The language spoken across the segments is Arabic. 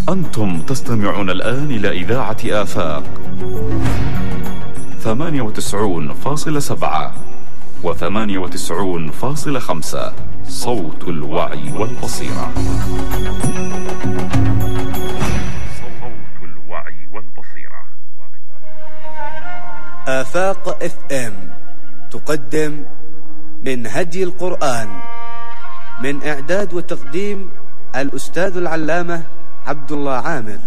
أنتم تستمعون الآن إلى إذاعة آفاق 98.7 و98.5 صوت الوعي والبصيرة. صوت الوعي والبصيرة. آفاق FM تقدم من هدي القرآن، من إعداد وتقديم الأستاذ العلامة عبد الله عامر.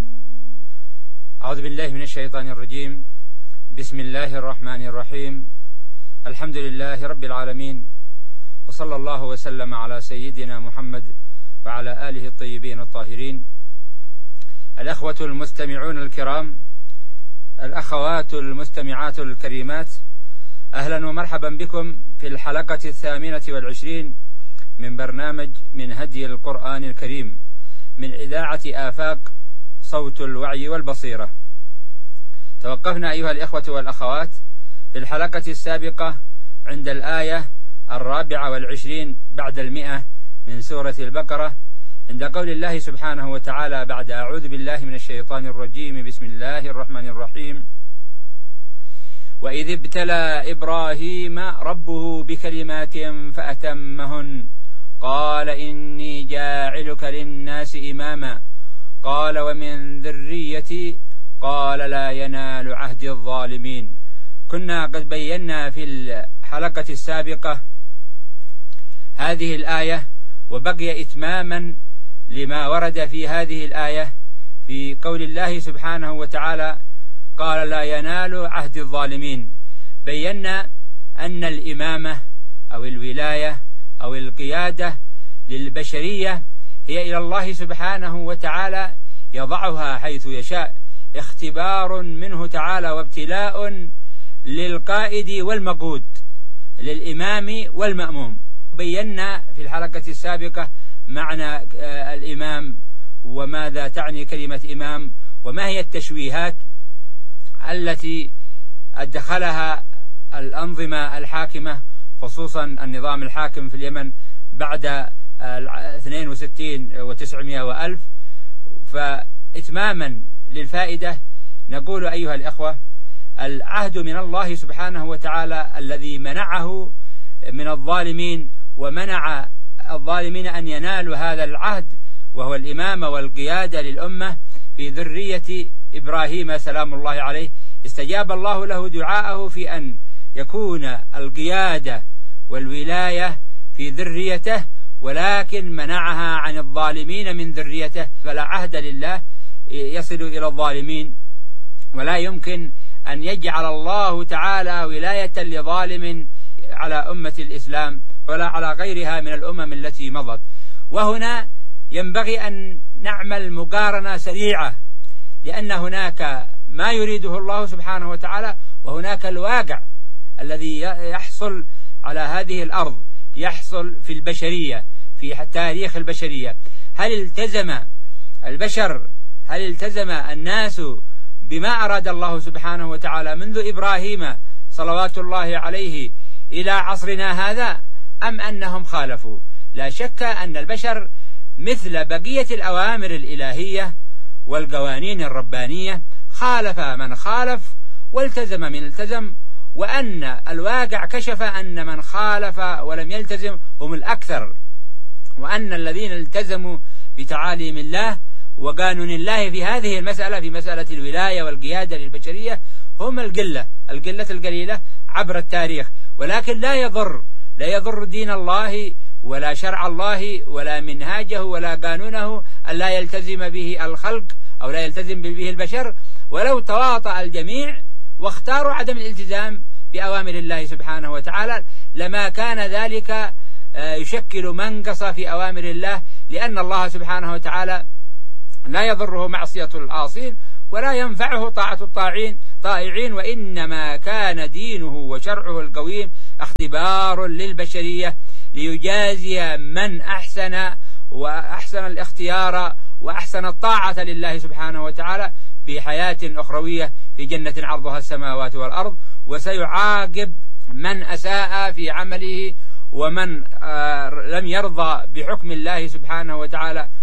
أعوذ بالله من الشيطان الرجيم. بسم الله الرحمن الرحيم. الحمد لله رب العالمين، وصلى الله وسلم على سيدنا محمد وعلى آله الطيبين الطاهرين. الأخوة المستمعون الكرام، الأخوات المستمعات الكريمات، أهلا ومرحبا بكم في الحلقة 28 من برنامج من هدي القرآن الكريم من إذاعة آفاق صوت الوعي والبصيرة. توقفنا أيها الإخوة والأخوات في الحلقة السابقة عند الآية 24 بعد 100 من سورة البقرة، عند قول الله سبحانه وتعالى بعد أعوذ بالله من الشيطان الرجيم بسم الله الرحمن الرحيم: وإذ ابتلى إبراهيم ربه بكلمات فأتمهن قال إني جاعلك للناس إماما قال ومن ذريتي قال لا ينال عهد الظالمين. كنا قد بينا في الحلقة السابقة هذه الآية، وبقي إتماما لما ورد في هذه الآية في قول الله سبحانه وتعالى قال لا ينال عهد الظالمين. بينا أن الإمامة أو الولاية أو القيادة للبشرية هي إلى الله سبحانه وتعالى، يضعها حيث يشاء، اختبار منه تعالى وابتلاء للقائد والمقود، للإمام والمأموم. بينا في الحلقة السابقة معنى الإمام وماذا تعني كلمة إمام، وما هي التشويهات التي أدخلها الأنظمة الحاكمة، خصوصا النظام الحاكم في اليمن بعد 62 و900 وألف. فإتماما للفائدة نقول أيها الإخوة، العهد من الله سبحانه وتعالى الذي منعه من الظالمين ومنع الظالمين أن ينالوا هذا العهد، وهو الإمامة والقيادة للأمة في ذرية إبراهيم سلام الله عليه. استجاب الله له دعاءه في أن يكون القيادة والولاية في ذريته، ولكن منعها عن الظالمين من ذريته، فلا عهد لله يصل إلى الظالمين، ولا يمكن أن يجعل الله تعالى ولاية لظالم على أمة الإسلام ولا على غيرها من الأمم التي مضت. وهنا ينبغي أن نعمل مقارنة سريعة، لأن هناك ما يريده الله سبحانه وتعالى، وهناك الواقع الذي يحصل على هذه الأرض، يحصل في البشرية، في تاريخ البشرية. هل التزم البشر، هل التزم الناس بما أراد الله سبحانه وتعالى منذ إبراهيم صلوات الله عليه إلى عصرنا هذا، أم أنهم خالفوا؟ لا شك أن البشر مثل بقية الأوامر الإلهية والقوانين الربانية خالف من خالف والتزم من التزم، وأن الواقع كشف أن من خالف ولم يلتزم هم الأكثر، وأن الذين التزموا بتعاليم الله وقانون الله في هذه المسألة، في مسألة الولاية والقيادة للبشرية، هم القلة القليلة عبر التاريخ. ولكن لا يضر دين الله ولا شرع الله ولا منهاجه ولا قانونه أن لا يلتزم به الخلق أو لا يلتزم به البشر، ولو تواطأ الجميع واختاروا عدم الالتزام بأوامر الله سبحانه وتعالى لما كان ذلك يشكل منقص في أوامر الله، لأن الله سبحانه وتعالى لا يضره معصية العاصين ولا ينفعه طاعة الطائعين، وإنما كان دينه وشرعه القويم اختبار للبشرية ليجازي من أحسن الاختيار وأحسن الطاعة لله سبحانه وتعالى بحياة أخروية في جنة عرضها السماوات والأرض، وسيعاقب من أساء في عمله ومن لم يرضى بحكم الله سبحانه وتعالى ولا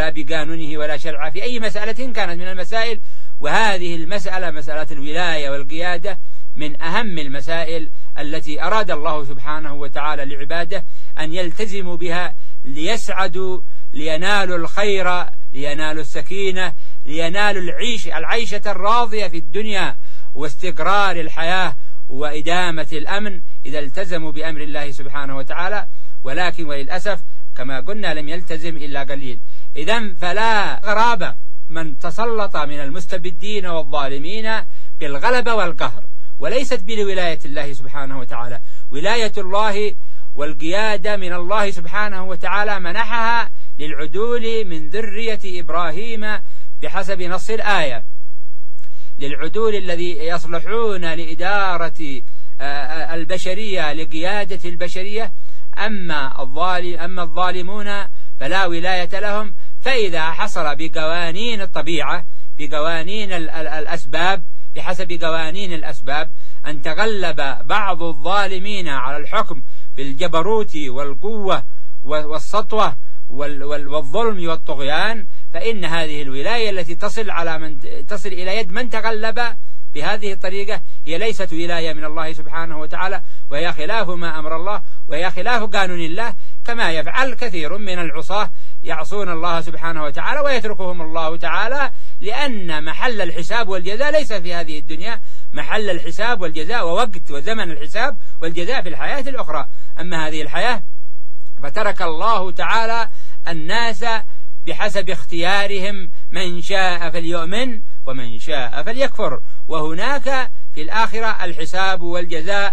جاء بقانونه ولا شرع في أي مسألة كانت من المسائل. وهذه المسألة مسألة الولاية والقيادة من أهم المسائل التي أراد الله سبحانه وتعالى لعباده أن يلتزموا بها ليسعدوا، لينالوا الخير، لينالوا السكينة، لينالوا العيشة الراضية في الدنيا واستقرار الحياة وإدامة الأمن إذا التزموا بأمر الله سبحانه وتعالى. ولكن وللأسف كما قلنا لم يلتزم إلا قليل. إذن فلا غرابة من تسلط من المستبدين والظالمين بالغلبة والقهر، وليست بولاية الله سبحانه وتعالى. ولاية الله والقيادة من الله سبحانه وتعالى منحها للعدول من ذرية إبراهيم بحسب نص الآية، للعدول الذي يصلحون لإدارة البشرية، لقيادة البشرية. أما الظالمون فلا ولاية لهم. فإذا حصل بقوانين الطبيعة، بقوانين الأسباب، بحسب قوانين الأسباب، أن تغلب بعض الظالمين على الحكم بالجبروت والقوة والسطوة والظلم والطغيان، فإن هذه الولاية التي تصل إلى يد من تغلب بهذه الطريقة هي ليست ولاية من الله سبحانه وتعالى، وهي خلاف ما أمر الله، وهي خلاف قانون الله، كما يفعل كثير من العصاة يعصون الله سبحانه وتعالى ويتركهم الله تعالى، لأن محل الحساب والجزاء ليس في هذه الدنيا. محل الحساب والجزاء ووقت وزمن الحساب والجزاء في الحياة الأخرى. أما هذه الحياة فترك الله تعالى الناس بحسب اختيارهم، من شاء فليؤمن ومن شاء فليكفر. وهناك في الآخرة الحساب والجزاء،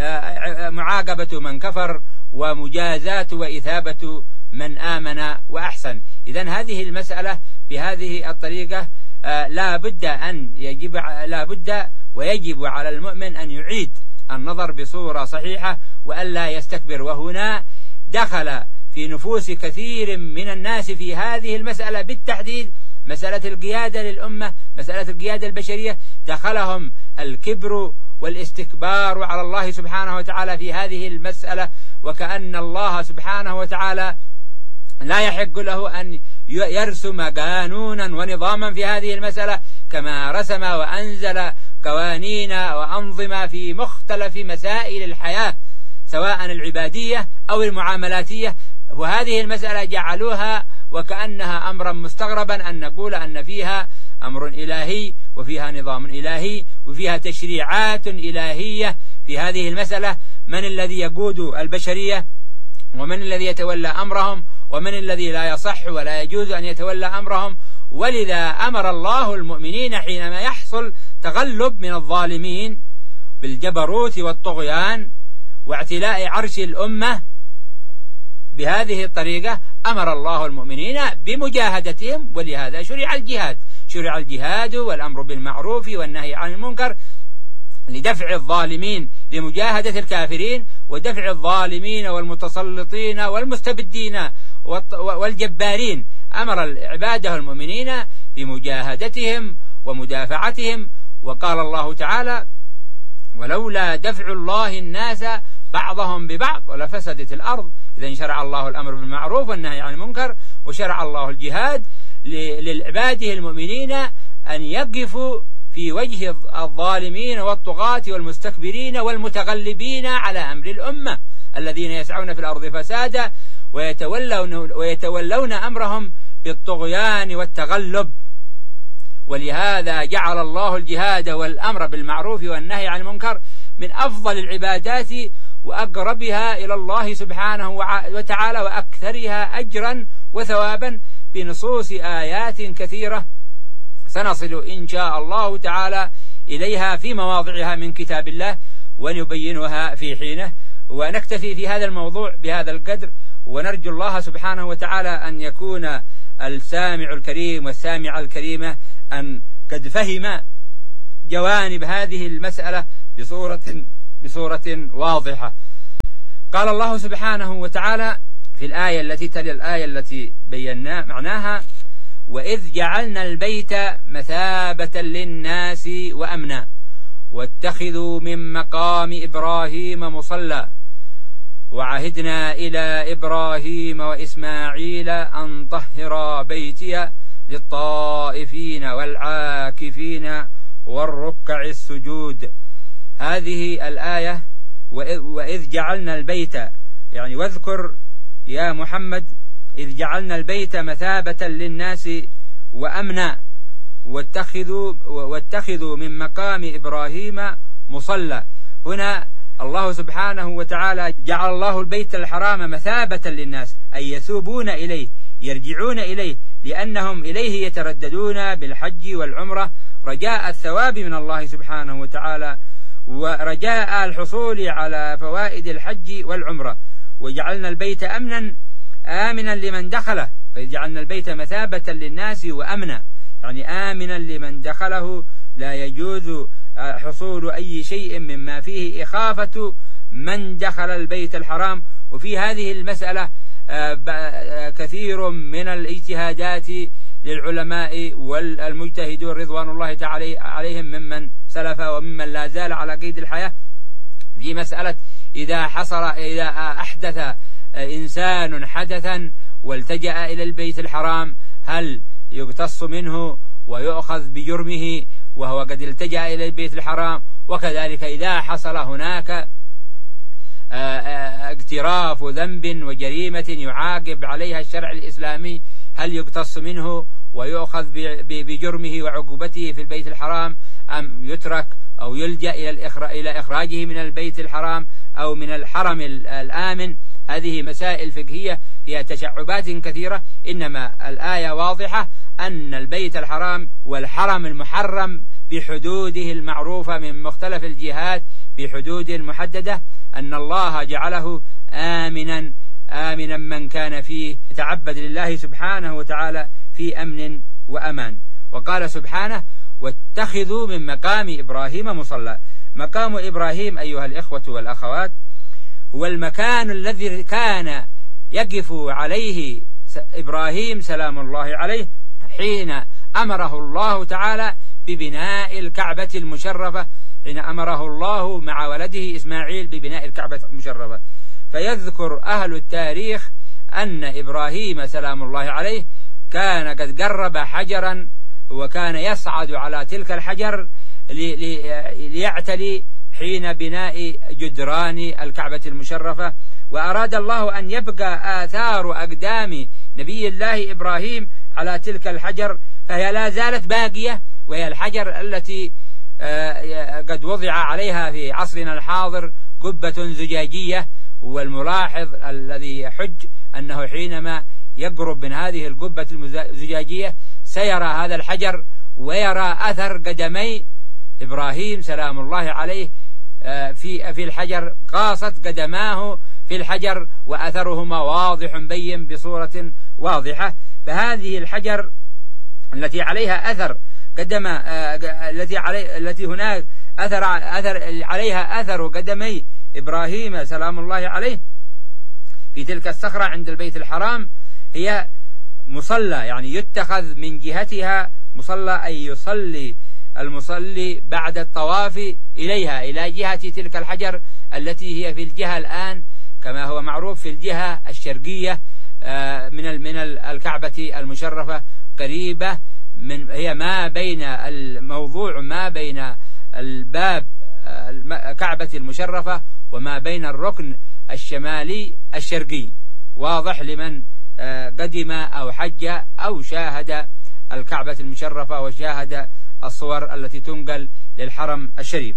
معاقبة من كفر ومجازاة وإثابة من آمن وأحسن. إذن هذه المسألة بهذه الطريقة لا بد ويجب على المؤمن أن يعيد النظر بصورة صحيحة وألا يستكبر. وهنا دخل في نفوس كثير من الناس في هذه المسألة بالتحديد مسألة القيادة للأمة، مسألة القيادة البشرية، دخلهم الكبر والاستكبار على الله سبحانه وتعالى في هذه المسألة، وكأن الله سبحانه وتعالى لا يحق له أن يرسم قانونا ونظاما في هذه المسألة كما رسم وأنزل قوانين وأنظمة في مختلف مسائل الحياة سواء العبادية أو المعاملاتية. وهذه المسألة جعلوها وكأنها أمرا مستغربا أن نقول أن فيها أمر إلهي وفيها نظام إلهي وفيها تشريعات إلهية. في هذه المسألة من الذي يقود البشرية ومن الذي يتولى أمرهم ومن الذي لا يصح ولا يجوز أن يتولى أمرهم. ولذا أمر الله المؤمنين حينما يحصل تغلب من الظالمين بالجبروت والطغيان واعتلاء عرش الأمة بهذه الطريقة، أمر الله المؤمنين بمجاهدتهم. ولهذا شرع الجهاد والأمر بالمعروف والنهي عن المنكر لدفع الظالمين، لمجاهدة الكافرين ودفع الظالمين والمتسلطين والمستبدين والجبارين. أمر عباده المؤمنين بمجاهدتهم ومدافعتهم. وقال الله تعالى: ولولا دفع الله الناس بعضهم ببعض ولفسدت الأرض. إذن شرع الله الأمر بالمعروف والنهي عن المنكر، وشرع الله الجهاد لعباده المؤمنين أن يقفوا في وجه الظالمين والطغاة والمستكبرين والمتغلبين على أمر الأمة الذين يسعون في الأرض فسادا ويتولون أمرهم بالطغيان والتغلب. ولهذا جعل الله الجهاد والأمر بالمعروف والنهي عن المنكر من أفضل العبادات وأقربها إلى الله سبحانه وتعالى وأكثرها أجرا وثوابا بنصوص آيات كثيرة سنصل إن شاء الله تعالى إليها في مواضعها من كتاب الله ونبينها في حينه. ونكتفي في هذا الموضوع بهذا القدر، ونرجو الله سبحانه وتعالى أن يكون السامع الكريم والسامعة الكريمة أن قد فهم جوانب هذه المسألة بصورة واضحة. قال الله سبحانه وتعالى في الآية التي تلي الآية التي بينا معناها: وإذ جعلنا البيت مثابة للناس وأمنا واتخذوا من مقام إبراهيم مصلى وعهدنا إلى إبراهيم وإسماعيل أن طهرا بيتي للطائفين والعاكفين والركع السجود. هذه الآية وإذ جعلنا البيت، يعني واذكر يا محمد إذ جعلنا البيت مثابة للناس وأمنا واتخذوا من مقام إبراهيم مصلى. هنا الله سبحانه وتعالى جعل الله البيت الحرام مثابة للناس، أي يثوبون إليه يرجعون إليه، لأنهم إليه يترددون بالحج والعمرة رجاء الثواب من الله سبحانه وتعالى ورجاء الحصول على فوائد الحج والعمرة. وجعلنا البيت آمنا لمن دخله، فجعلنا البيت مثابة للناس وأمنا، يعني آمنا لمن دخله، لا يجوز حصول أي شيء مما فيه إخافة من دخل البيت الحرام. وفي هذه المسألة كثير من الاجتهادات للعلماء والمجتهدون رضوان الله تعالى عليهم ممن سلف وممن لا زال على قيد الحياة في مسألة إذا أحدث إنسان حدثا والتجأ إلى البيت الحرام هل يقتص منه ويؤخذ بجرمه وهو قد التجأ إلى البيت الحرام؟ وكذلك إذا حصل هناك اقتراف ذنب وجريمة يعاقب عليها الشرع الإسلامي هل يقتص منه ويؤخذ بجرمه وعقوبته في البيت الحرام، أم يترك أو يلجأ إلى إخراجه من البيت الحرام أو من الحرم الآمن؟ هذه مسائل فقهية فيها تشعبات كثيرة، إنما الآية واضحة أن البيت الحرام والحرم المحرم بحدوده المعروفة من مختلف الجهات بحدود محددة، أن الله جعله آمنا من كان فيه يتعبد لله سبحانه وتعالى في أمن وأمان. وقال سبحانه واتخذوا من مقام إبراهيم مصلى. مقام إبراهيم أيها الإخوة والأخوات هو المكان الذي كان يقف عليه إبراهيم سلام الله عليه حين أمره الله تعالى ببناء الكعبة المشرفة، حين أمره الله مع ولده إسماعيل ببناء الكعبة المشرفة. فيذكر أهل التاريخ أن إبراهيم سلام الله عليه كان قد قرب حجرا وكان يصعد على تلك الحجر ليعتلي حين بناء جدران الكعبة المشرفة، وأراد الله أن يبقى آثار أقدام نبي الله إبراهيم على تلك الحجر، فهي لا زالت باقية، وهي الحجر التي قد وضع عليها في عصرنا الحاضر قبة زجاجية. والملاحظ الذي يحج أنه حينما يقرب من هذه القبة الزجاجية سيرى هذا الحجر ويرى أثر قدمي إبراهيم سلام الله عليه في الحجر، قاصت قدماه في الحجر وأثرهما واضح بين بصورة واضحة. فهذه الحجر التي عليها أثر قدم التي هناك أثر عليها أثر قدمي إبراهيم سلام الله عليه في تلك الصخرة عند البيت الحرام هي مصلى، يعني يتخذ من جهتها مصلى، أي يصلي المصلي بعد الطواف إليها إلى جهة تلك الحجر التي هي في الجهة الآن كما هو معروف في الجهة الشرقية من الكعبة المشرفة، قريبة من هي ما بين الموضوع ما بين الباب الكعبة المشرفة وما بين الركن الشمالي الشرقي، واضح لمن قدم أو حج أو شاهد الكعبة المشرفة وشاهد الصور التي تنقل للحرم الشريف.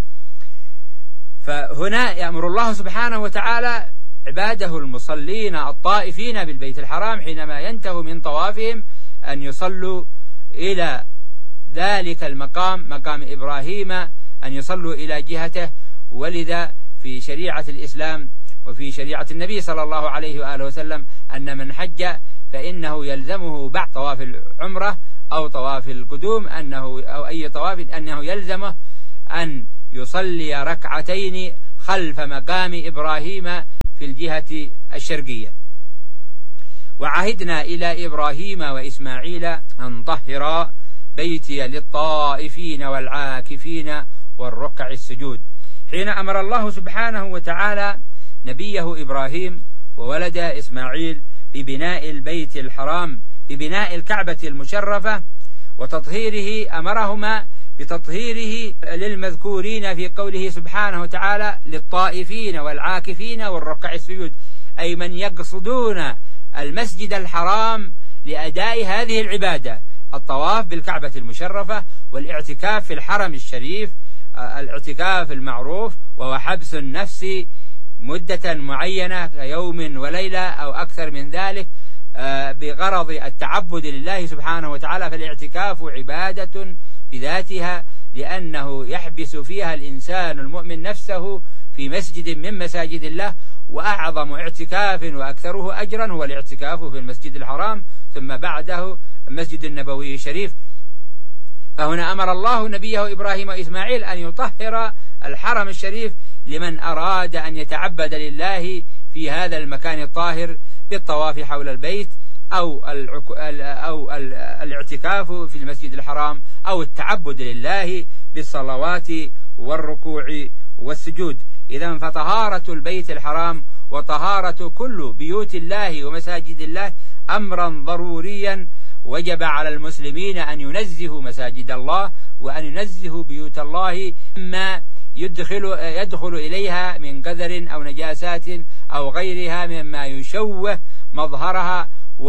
فهنا يأمر الله سبحانه وتعالى عباده المصلين الطائفين بالبيت الحرام حينما ينتهوا من طوافهم أن يصلوا إلى ذلك المقام، مقام إبراهيم، أن يصلوا إلى جهته. ولذا في شريعة الإسلام وفي شريعة النبي صلى الله عليه وآله وسلم أن من حج فإنه يلزمه بعد طواف العمرة أو طواف القدوم أو أي طواف أنه يلزمه أن يصلي ركعتين خلف مقام إبراهيم في الجهة الشرقية. وعهدنا إلى إبراهيم وإسماعيل أن طهرا بيتي للطائفين والعاكفين والركع السجود. حين أمر الله سبحانه وتعالى نبيه إبراهيم وولده إسماعيل ببناء البيت الحرام، ببناء الكعبة المشرفة وتطهيره، أمرهما بتطهيره للمذكورين في قوله سبحانه وتعالى للطائفين والعاكفين والركع السجود، أي من يقصدون المسجد الحرام لأداء هذه العبادة، الطواف بالكعبة المشرفة والاعتكاف في الحرم الشريف، الاعتكاف المعروف وهو حبس النفس مدة معينة كيوم وليلة أو أكثر من ذلك بغرض التعبد لله سبحانه وتعالى. فالاعتكاف عبادة بذاتها، لأنه يحبس فيها الإنسان المؤمن نفسه في مسجد من مساجد الله، وأعظم اعتكاف وأكثره أجرا هو الاعتكاف في المسجد الحرام، ثم بعده المسجد النبوي الشريف. فهنا أمر الله نبيه إبراهيم وإسماعيل أن يطهر الحرم الشريف لمن أراد أن يتعبد لله في هذا المكان الطاهر بالطواف حول البيت أو الاعتكاف في المسجد الحرام أو التعبد لله بالصلوات والركوع والسجود. إذن فطهارة البيت الحرام وطهارة كل بيوت الله ومساجد الله أمرا ضروريا وجب على المسلمين أن ينزهوا مساجد الله وأن ينزهوا بيوت الله مما يدخل إليها من قذر أو نجاسات أو غيرها مما يشوه مظهرها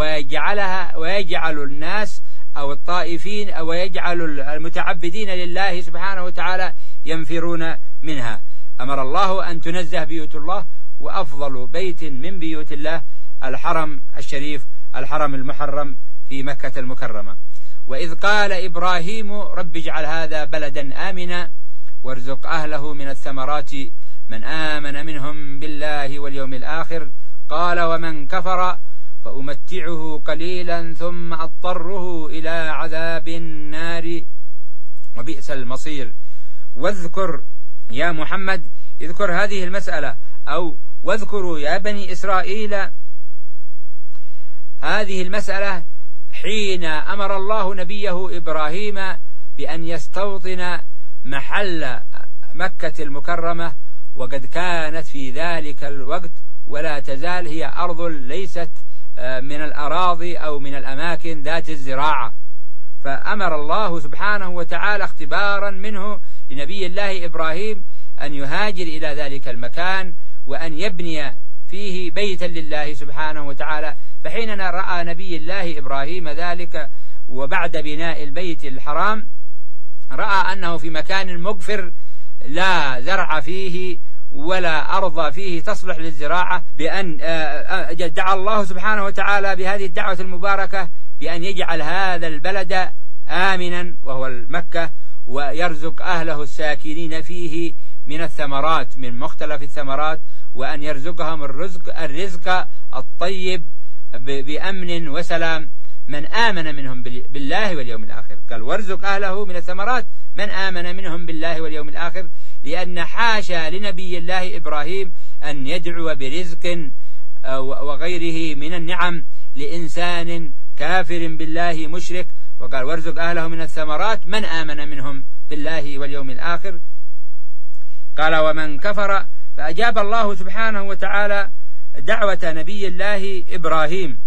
ويجعل الناس أو الطائفين أو يجعل المتعبدين لله سبحانه وتعالى ينفرون منها. أمر الله أن تنزه بيوت الله، وأفضل بيت من بيوت الله الحرم الشريف، الحرم المحرم في مكة المكرمة. وإذ قال إبراهيم رب اجعل هذا بلدا آمنا وارزق أهله من الثمرات من آمن منهم بالله واليوم الآخر قال ومن كفر فأمتعه قليلا ثم أضطره إلى عذاب النار وبئس المصير. واذكر يا محمد، اذكر هذه المسألة، أو واذكروا يا بني إسرائيل هذه المسألة حين أمر الله نبيه إبراهيم بأن يستوطن محل مكة المكرمة، وقد كانت في ذلك الوقت ولا تزال هي أرض ليست من الأراضي أو من الأماكن ذات الزراعة، فأمر الله سبحانه وتعالى اختبارا منه لنبي الله إبراهيم أن يهاجر إلى ذلك المكان وأن يبني فيه بيتا لله سبحانه وتعالى. فحين رأى نبي الله إبراهيم ذلك وبعد بناء البيت الحرام رأى أنه في مكان مغفر لا زرع فيه ولا أرض فيه تصلح للزراعة، بأن دعا الله سبحانه وتعالى بهذه الدعوة المباركة بأن يجعل هذا البلد آمنا وهو مكة، ويرزق أهله الساكنين فيه من الثمرات، من مختلف الثمرات، وأن يرزقهم الرزق الطيب بأمن وسلام من آمن منهم بالله واليوم الآخر. قال وارزق أهله من الثمرات من آمن منهم بالله واليوم الآخر، لأن حاشا لنبي الله إبراهيم أن يدعو برزق وغيره من النعم لإنسان كافر بالله مشرك، وقال وارزق أهله من الثمرات من آمن منهم بالله واليوم الآخر. قال ومن كفر، فأجاب الله سبحانه وتعالى دعوة نبي الله إبراهيم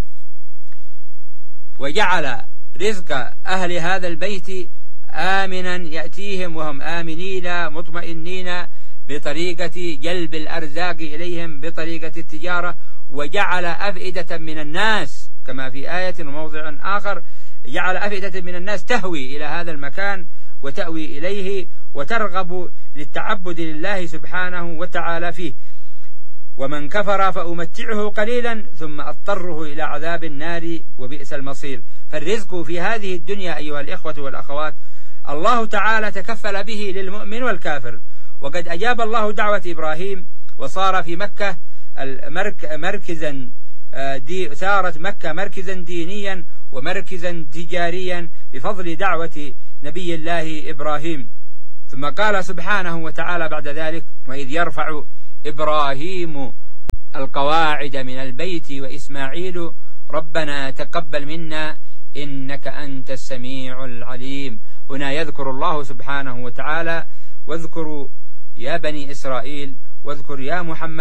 وجعل رزق أهل هذا البيت آمنا يأتيهم وهم آمنين مطمئنين بطريقة جلب الأرزاق إليهم بطريقة التجارة، وجعل أفئدة من الناس كما في آية وموضع آخر جعل أفئدة من الناس تهوي إلى هذا المكان وتأوي إليه وترغب للتعبد لله سبحانه وتعالى فيه. ومن كفر فأمتعه قليلا ثم أضطره إلى عذاب النار وبئس المصير. فالرزق في هذه الدنيا أيها الإخوة والأخوات الله تعالى تكفل به للمؤمن والكافر، وقد أجاب الله دعوة إبراهيم وصار في مكة مركزا صارت مكة مركزا دينيا ومركزا تجاريا بفضل دعوة نبي الله إبراهيم. ثم قال سبحانه وتعالى بعد ذلك وإذ يرفع إبراهيم القواعد من البيت وإسماعيل ربنا تقبل منا إنك أنت السميع العليم. هنا يذكر الله سبحانه وتعالى واذكروا يا بني إسرائيل واذكر يا محمد،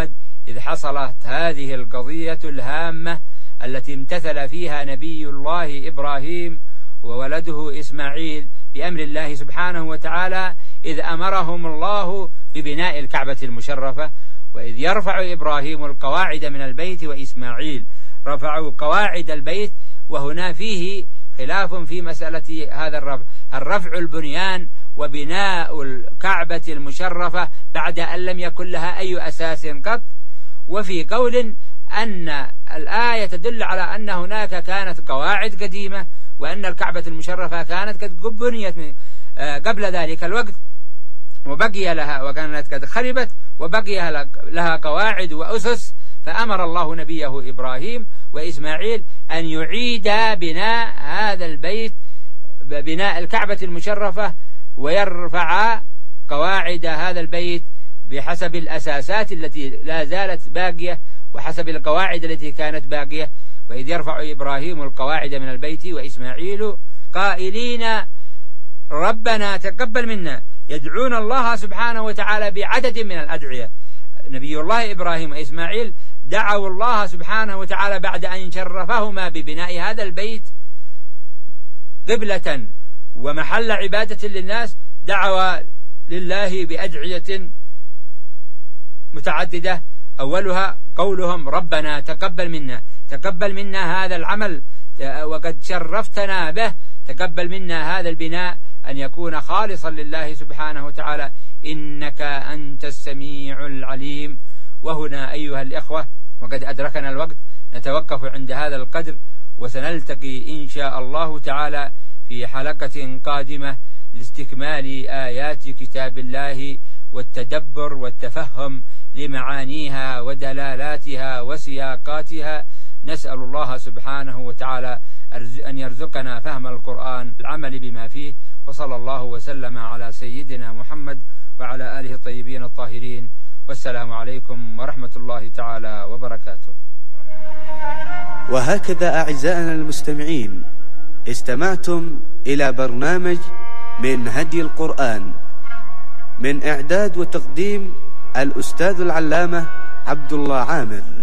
إذ حصلت هذه القضية الهامة التي امتثل فيها نبي الله إبراهيم وولده إسماعيل بأمر الله سبحانه وتعالى، إذ أمرهم الله ببناء الكعبة المشرفة. وإذ يرفع إبراهيم القواعد من البيت وإسماعيل رفعوا قواعد البيت، وهنا فيه خلاف في مسألة هذا الرفع، الرفع البنيان وبناء الكعبة المشرفة بعد أن لم يكن لها أي أساس قط. وفي قول أن الآية تدل على أن هناك كانت قواعد قديمة، وأن الكعبة المشرفة كانت قد بنيت قبل ذلك الوقت وبقي لها، وكانت قد خربت وبقي لها قواعد وأسس، فأمر الله نبيه إبراهيم وإسماعيل أن يعيدا بناء هذا البيت، بناء الكعبة المشرفة، ويرفع قواعد هذا البيت بحسب الأساسات التي لا زالت باقية وحسب القواعد التي كانت باقية. وإذ يرفع إبراهيم القواعد من البيت وإسماعيل قائلين ربنا تقبل منا، يدعون الله سبحانه وتعالى بعدد من الأدعية. نبي الله إبراهيم وإسماعيل دعوا الله سبحانه وتعالى بعد أن شرفهما ببناء هذا البيت قبلة ومحل عبادة للناس، دعوا لله بأدعية متعددة، أولها قولهم ربنا تقبل منا، تقبل منا هذا العمل وقد شرفتنا به، تقبل منا هذا البناء أن يكون خالصا لله سبحانه وتعالى، إنك أنت السميع العليم. وهنا أيها الإخوة وقد أدركنا الوقت نتوقف عند هذا القدر، وسنلتقي إن شاء الله تعالى في حلقة قادمة لاستكمال آيات كتاب الله والتدبر والتفهم لمعانيها ودلالاتها وسياقاتها. نسأل الله سبحانه وتعالى أن يرزقنا فهم القرآن، العمل بما فيه، وصلى الله وسلم على سيدنا محمد وعلى آله الطيبين الطاهرين، والسلام عليكم ورحمة الله تعالى وبركاته. وهكذا أعزائنا المستمعين استمعتم إلى برنامج من هدي القرآن، من إعداد وتقديم الأستاذ العلامة عبد الله عامر.